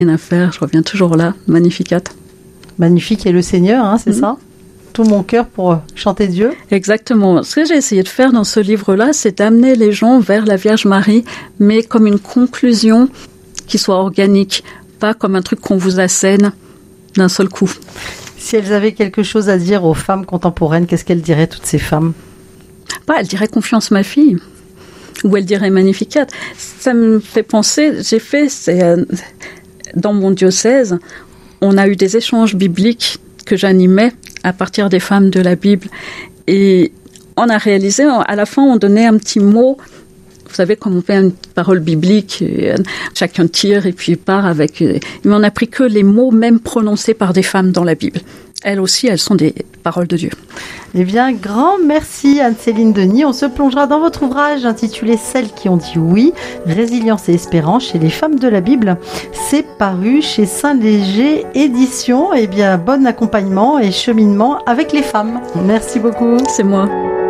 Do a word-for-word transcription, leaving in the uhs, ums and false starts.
Rien à faire, je reviens toujours là, Magnificat. Magnifique est le Seigneur, hein, c'est mmh. ça ? Tout mon cœur pour chanter Dieu. Exactement. Ce que j'ai essayé de faire dans ce livre-là, c'est d'amener les gens vers la Vierge Marie, mais comme une conclusion qui soit organique, pas comme un truc qu'on vous assène d'un seul coup. Si elles avaient quelque chose à dire aux femmes contemporaines, qu'est-ce qu'elles diraient, toutes ces femmes ? Bah, elles diraient confiance ma fille, ou elles diraient Magnificat. Ça me fait penser, j'ai fait, c'est, euh, dans mon diocèse, on a eu des échanges bibliques que j'animais à partir des femmes de la Bible. Et on a réalisé, à la fin, on donnait un petit mot. Vous savez, comme on fait une parole biblique, chacun tire et puis part avec... Mais on n'a pris que les mots même prononcés par des femmes dans la Bible. Elles aussi, elles sont des paroles de Dieu. Eh bien, grand merci Anne-Céline Denis. On se plongera dans votre ouvrage intitulé « Celles qui ont dit oui, résilience et espérance chez les femmes de la Bible ». C'est paru chez Saint-Léger Éditions. Eh bien, bon accompagnement et cheminement avec les femmes. Merci beaucoup. C'est moi.